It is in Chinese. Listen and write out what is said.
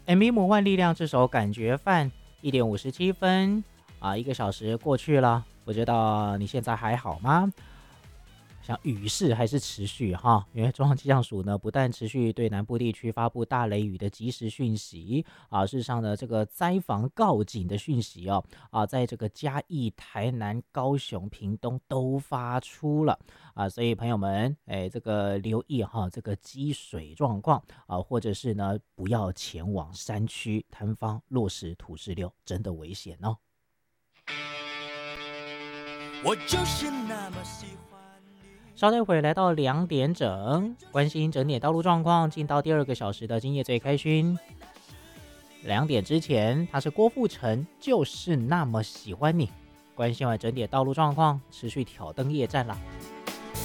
MV《魔幻力量》这首感觉饭1:57啊，1个小时过去了，不知道你现在还好吗？像雨势还是持续哈，因为中央气象署呢不但持续对南部地区发布大雷雨的及时讯息啊，事实上呢这个灾防告警的讯息哦啊，在这个嘉义、台南、高雄、屏东都发出了啊，所以朋友们这个留意哈这个积水状况啊，或者是呢不要前往山区摊方落石土石流，真的危险哦。我就是那么喜欢。稍待会来到2点整，关心整点道路状况，进到第2个小时的今夜最开勋。2点之前，他是郭富城，就是那么喜欢你。关心完整点道路状况，持续挑灯夜战啦。